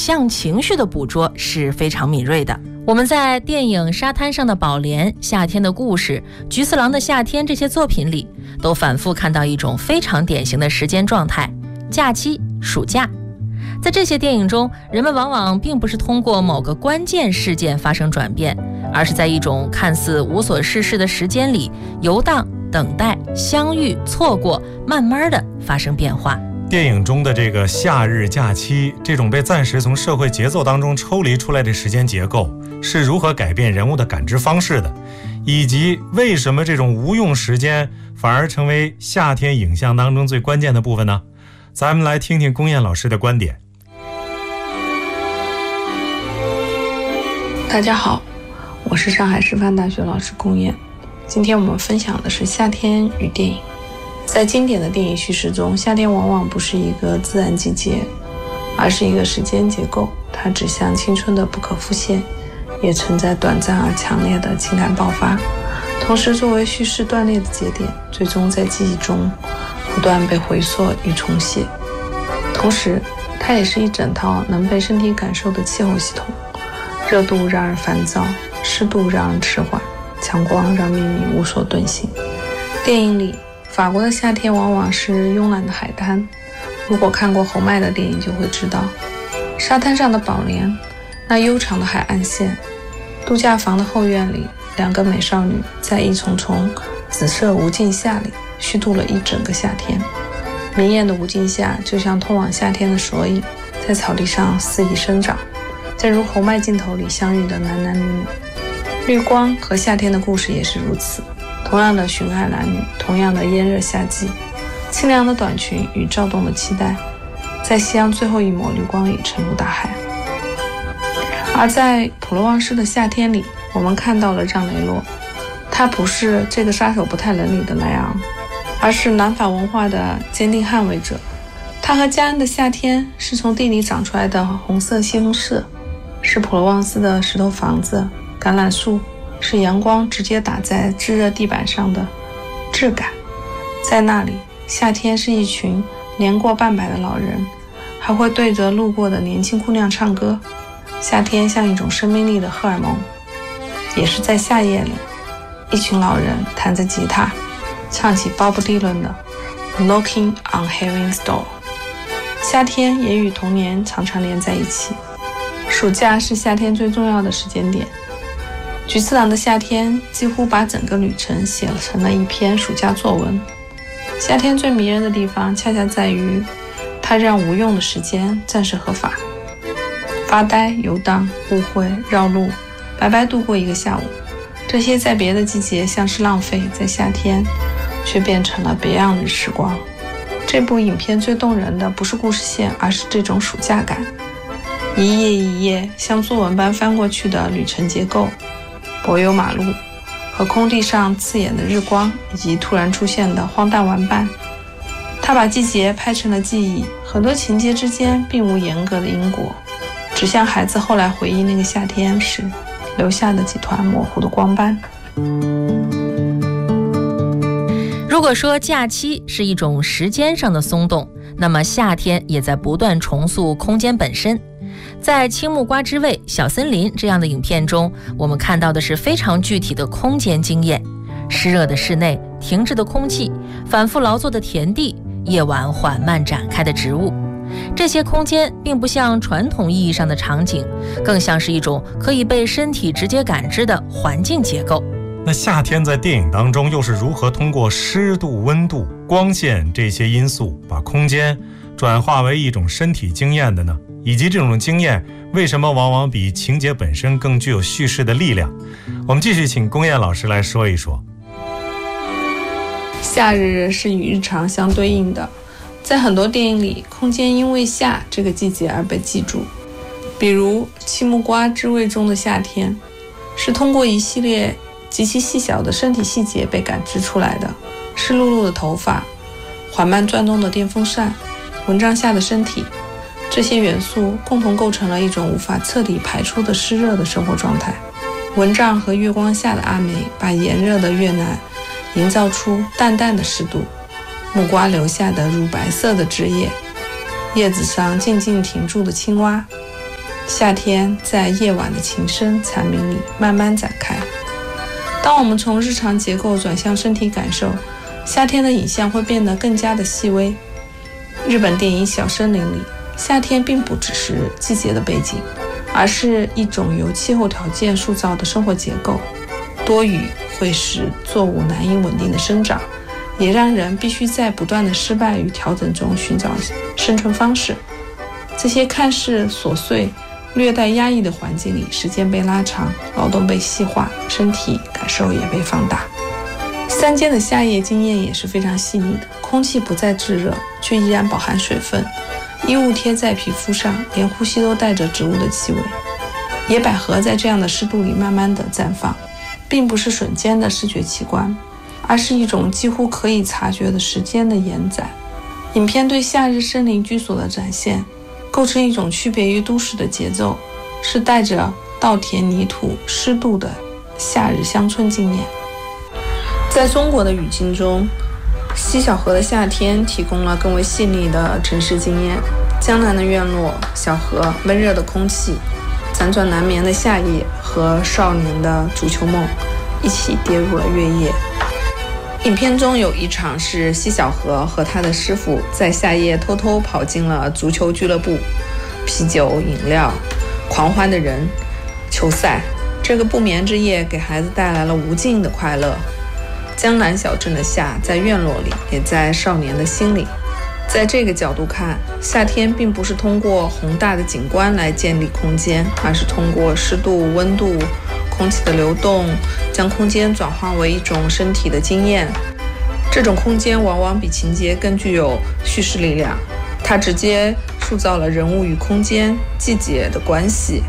像情绪的捕捉是非常敏锐的。我们在电影《沙滩上的宝莲》、《夏天的故事》、《菊次郎的夏天》这些作品里，都反复看到一种非常典型的时间状态：假期、暑假。在这些电影中，人们往往并不是通过某个关键事件发生转变，而是在一种看似无所事事的时间里游荡、等待、相遇、错过，慢慢的发生变化。 电影中的这个夏日假期，这种被暂时从社会节奏当中抽离出来的时间结构，是如何改变人物的感知方式的，以及为什么这种无用时间反而成为夏天影像当中最关键的部分呢？咱们来听听龚燕老师的观点。 大家好，我是上海师范大学老师龚燕。今天我们分享的是夏天与电影。在经典的电影叙事中，夏天往往不是一个自然季节，而是一个时间结构，它指向青春的不可复现，也存在短暂而强烈的情感爆发，同时作为叙事断裂的节点，最终在记忆中不断被回溯与重写。同时它也是一整套能被身体感受的气候系统，热度让人烦躁，湿度让人迟缓，强光让秘密无所遁形。电影里法国的夏天往往是慵懒的海滩，如果看过侯麦的电影就会知道，沙滩上的宝莲，那悠长的海岸线，度假房的后院里，两个美少女在一丛丛紫色无尽夏里虚度了一整个夏天。明艳的无尽夏就像通往夏天的索引，在草地上肆意生长，正如侯麦镜头里相遇的男男女女。绿光和夏天的故事也是如此，同样的寻爱男女，同样的炎热夏季，清凉的短裙与躁动的期待，在夕阳最后一抹绿光里沉入大海。而在普罗旺斯的夏天里，我们看到了让雷洛，他不是这个杀手不太冷里的莱昂，而是南法文化的坚定捍卫者。他和加恩的夏天是从地里长出来的红色西红柿，是普罗旺斯的石头房子、橄榄树，是阳光直接打在炙热地板上的质感。在那里，夏天是一群年过半百的老人，还会对着路过的年轻姑娘唱歌。夏天像一种生命力的荷尔蒙。也是在夏夜里，一群老人弹着吉他，唱起鲍勃迪伦的 Knocking on Heaven's Door。 夏天也与童年常常连在一起。暑假是夏天最重要的时间点，菊次郎的夏天几乎把整个旅程写成了一篇暑假作文。夏天最迷人的地方恰恰在于它让无用的时间暂时合法，发呆、游荡、误会、绕路，白白度过一个下午，这些在别的季节像是浪费，在夏天却变成了别样的时光。这部影片最动人的不是故事线，而是这种暑假感，一页一页像作文般翻过去的旅程结构，柏油马路和空地上刺眼的日光，以及突然出现的荒诞玩伴。他把季节拍成了记忆，很多情节之间并无严格的因果，只像孩子后来回忆那个夏天时留下的几团模糊的光斑。 如果说假期是一种时间上的松动，那么夏天也在不断重塑空间本身。在青木瓜之味、小森林这样的影片中，我们看到的是非常具体的空间经验，湿热的室内，停滞的空气，反复劳作的田地，夜晚缓慢展开的植物。这些空间并不像传统意义上的场景，更像是一种可以被身体直接感知的环境结构。 那夏天在电影当中又是如何通过湿度、温度、光线这些因素把空间转化为一种身体经验的呢？以及这种经验为什么往往比情节本身更具有叙事的力量？我们继续请龚燕老师来说一说。 夏日是与日常相对应的，在很多电影里，空间因为夏这个季节而被记住。比如《青木瓜之味》中的夏天，是通过一系列极其细小的身体细节被感知出来的，湿漉漉的头发，缓慢转动的电风扇，蚊帐下的身体，这些元素共同构成了一种无法彻底排出的湿热的生活状态。蚊帐和月光下的阿梅把炎热的越南营造出淡淡的湿度，木瓜留下的乳白色的枝叶，叶子上静静停住的青蛙， 夏天在夜晚的琴声蝉鸣里慢慢展开。当我们从日常结构转向身体感受，夏天的影像会变得更加的细微。日本电影《小森林》里，夏天并不只是季节的背景，而是一种由气候条件塑造的生活结构。多雨会使作物难以稳定的生长，也让人必须在不断的失败与调整中寻找生存方式。这些看似琐碎、略带压抑的环境里，时间被拉长，劳动被细化，身体感受也被放大。山间的夏夜经验也是非常细腻的，空气不再炙热，却依然饱含水分，衣物贴在皮肤上，连呼吸都带着植物的气味。野百合在这样的湿度里慢慢的绽放，并不是瞬间的视觉奇观，而是一种几乎可以察觉的时间的延展。影片对夏日森林居所的展现，构成一种区别于都市的节奏，是带着稻田泥土湿度的夏日乡村经验。在中国的语境中，西小河的夏天提供了更为细腻的城市经验。江南的院落、小河、闷热的空气、辗转难眠的夏夜和少年的足球梦一起跌入了月夜。影片中有一场是西小河和他的师傅在夏夜偷偷跑进了足球俱乐部，啤酒、饮料、狂欢的人、球赛。这个不眠之夜给孩子带来了无尽的快乐。江南小镇的夏，在院落里，也在少年的心里。在这个角度看，夏天并不是通过宏大的景观来建立空间，而是通过湿度、温度、空气的流动，将空间转化为一种身体的经验。这种空间往往比情节更具有叙事力量，它直接塑造了人物与空间、季节的关系。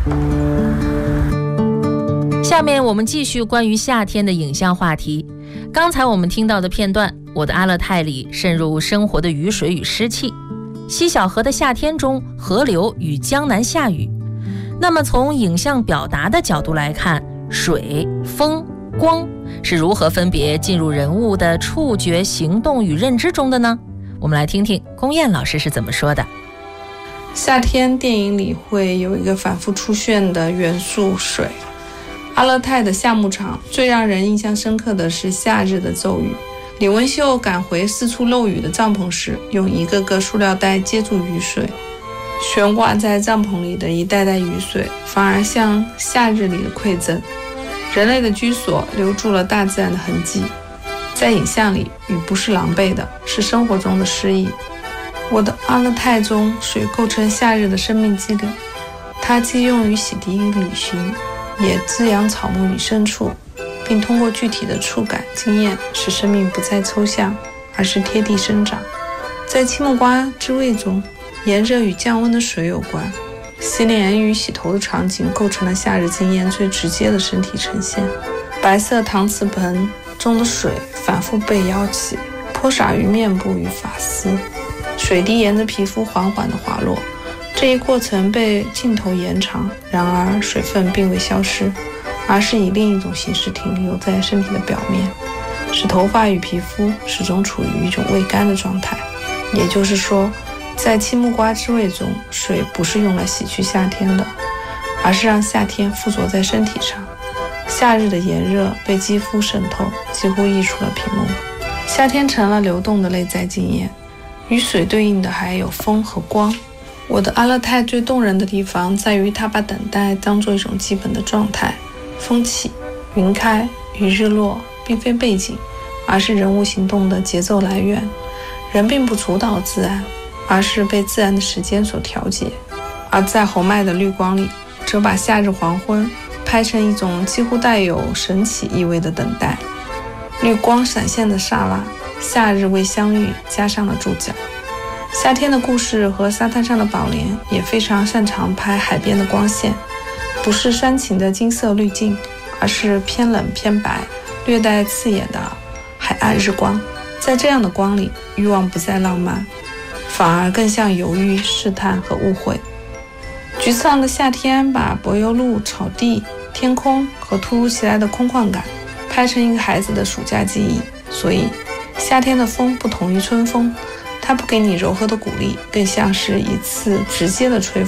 下面我们继续关于夏天的影像话题。刚才我们听到的片段，我的阿勒泰里渗入生活的雨水与湿气。西小河的夏天中，河流与江南下雨。那么从影像表达的角度来看，水、风、光是如何分别进入人物的触觉、行动与认知中的呢？我们来听听龚燕老师是怎么说的。 夏天电影里会有一个反复出现的元素水。阿勒泰的夏牧场最让人印象深刻的是夏日的骤雨。李文秀赶回四处漏雨的帐篷时，用一个个塑料袋接住雨水，悬挂在帐篷里的一袋袋雨水反而像夏日里的馈赠。人类的居所留住了大自然的痕迹。在影像里，雨不是狼狈的，是生活中的诗意。我的阿勒泰中，水构成夏日的生命机理，它既用于洗涤与旅行，也滋养草木与牲畜，并通过具体的触感经验，使生命不再抽象，而是贴地生长。在青木瓜之味中，炎热与降温的水有关，洗脸与洗头的场景构成了夏日经验最直接的身体呈现。白色搪瓷盆中的水反复被舀起，泼洒于面部与发丝，水滴沿着皮肤缓缓地滑落。这一过程被镜头延长，然而水分并未消失，而是以另一种形式停留在身体的表面，使头发与皮肤始终处于一种未干的状态。也就是说，在青木瓜之味中，水不是用来洗去夏天的，而是让夏天附着在身体上。夏日的炎热被肌肤渗透，几乎溢出了屏幕。夏天成了流动的内在经验。与水对应的还有风和光。我的阿勒泰最动人的地方在于它把等待当作一种基本的状态。风起、云开与日落并非背景，而是人物行动的节奏来源。人并不主导自然，而是被自然的时间所调节。而在红麦的绿光里，则把夏日黄昏拍成一种几乎带有神奇意味的等待。绿光闪现的刹那，夏日未相遇加上了注脚。夏天的故事和沙滩上的宝莲也非常擅长拍海边的光线，不是煽情的金色滤镜，而是偏冷偏白、略带刺眼的海岸日光。在这样的光里，欲望不再浪漫，反而更像犹豫、试探和误会。橘次郎的夏天把柏油路、草地、天空和突如其来的空旷感拍成一个孩子的暑假记忆。所以夏天的风不同于春风，它不给你柔和的鼓励，更像是一次直接的吹拂，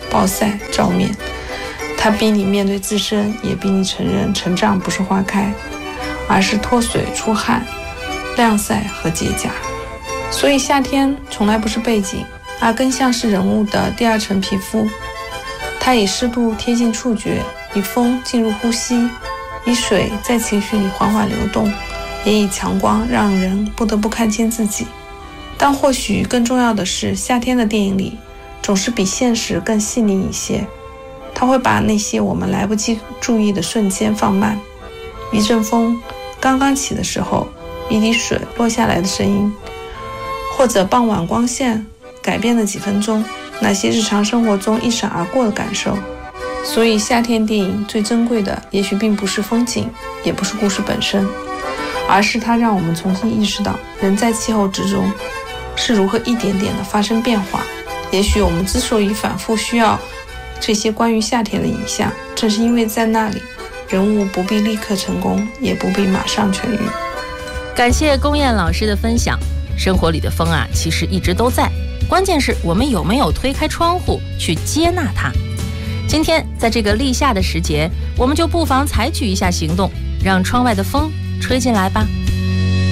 暴晒、照面。它逼你面对自身，也逼你承认成长不是花开，而是脱水出汗、晾晒和结痂。所以夏天从来不是背景，而更像是人物的第二层皮肤。它以湿度贴近触觉，以风进入呼吸，以水在情绪里缓缓流动，也以强光让人不得不看清自己。但或许更重要的是，夏天的电影里总是比现实更细腻一些。它会把那些我们来不及注意的瞬间放慢，一阵风刚刚起的时候，一滴水落下来的声音，或者傍晚光线改变了几分钟，那些日常生活中一闪而过的感受。所以夏天电影最珍贵的，也许并不是风景，也不是故事本身，而是它让我们重新意识到人在气候之中是如何一点点的发生变化。也许我们之所以反复需要这些关于夏天的影像，正是因为在那里，人物不必立刻成功，也不必马上痊愈。 感谢龚燕老师的分享。生活里的风啊，其实一直都在，关键是我们有没有推开窗户去接纳它。今天在这个立夏的时节，我们就不妨采取一下行动，让窗外的风吹进来吧。